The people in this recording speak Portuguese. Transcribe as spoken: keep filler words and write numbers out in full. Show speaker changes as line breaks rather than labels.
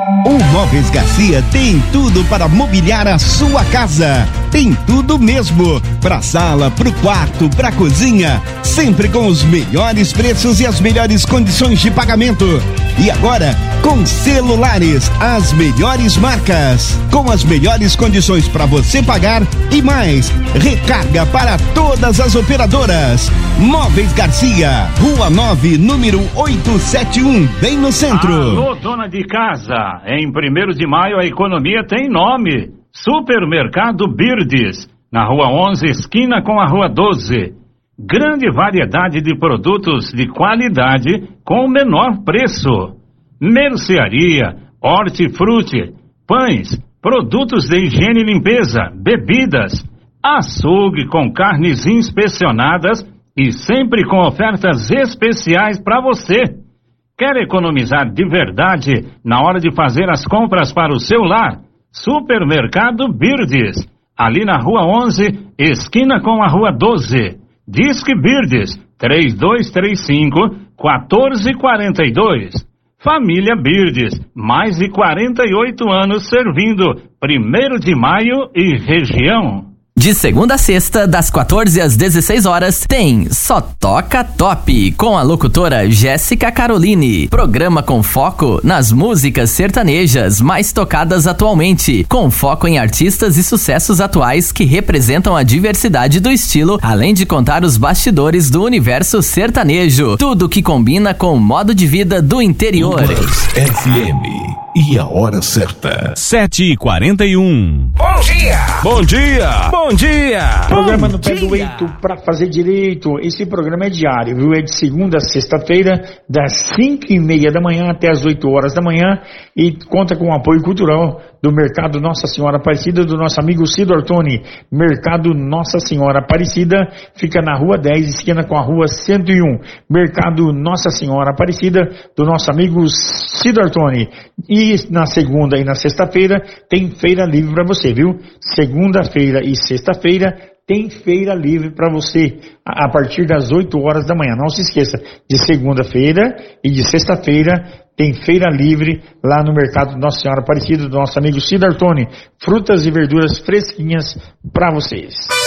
O Móveis Garcia tem tudo para mobiliar a sua casa. Tem tudo mesmo. Pra sala, pro quarto, pra cozinha. Sempre com os melhores preços e as melhores condições de pagamento. E agora, com celulares, as melhores marcas. Com as melhores condições para você pagar e mais. Recarga para todas as operadoras. Móveis Garcia, Rua nove, número oitocentos e setenta e um, bem no centro.
Alô, dona de casa. Em primeiro de maio a economia tem nome. Supermercado Birdes, na Rua onze, esquina com a Rua doze. Grande variedade de produtos de qualidade com o menor preço. Mercearia, hortifruti, pães, produtos de higiene e limpeza, bebidas, açougue com carnes inspecionadas e sempre com ofertas especiais para você. Quer economizar de verdade na hora de fazer as compras para o seu lar? Supermercado Birdes, ali na Rua onze, esquina com a Rua doze. Disque Birdes, três dois três cinco, quatro quatro quatro dois. Família Birdes, mais de quarenta e oito anos servindo primeiro de maio e região.
De segunda a sexta, das quatorze às dezesseis horas, tem Só Toca Top, com a locutora Jéssica Caroline. Programa com foco nas músicas sertanejas mais tocadas atualmente, com foco em artistas e sucessos atuais que representam a diversidade do estilo, além de contar os bastidores do universo sertanejo. Tudo que combina com o modo de vida do interior.
F M. E a hora certa.
sete e quarenta e um.
Bom dia!
Bom dia! Bom dia!
Programa no pé do eito pra fazer direito. Esse programa é diário, viu? É de segunda a sexta-feira, das cinco e meia da manhã até as oito horas da manhã, e conta com o apoio cultural do Mercado Nossa Senhora Aparecida, do nosso amigo Cido Artoni. Mercado Nossa Senhora Aparecida fica na Rua dez, esquina com a Rua cento e um. Mercado Nossa Senhora Aparecida, do nosso amigo Cido Artoni. E na segunda e na sexta-feira tem feira livre para você, viu? Segunda-feira e sexta-feira tem feira livre para você a partir das oito horas da manhã. Não se esqueça, de segunda-feira e de sexta-feira tem feira livre lá no Mercado Nossa Senhora Aparecida, do nosso amigo Cido Artoni. Frutas e verduras fresquinhas para vocês.